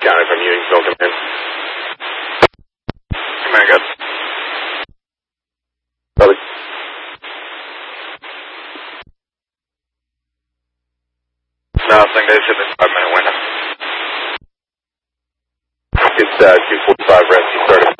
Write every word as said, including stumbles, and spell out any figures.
County from Unionsville, come in. Come in, good. Brother. Nothing, they said the five minute window. It's uh, two forty-five rescue started.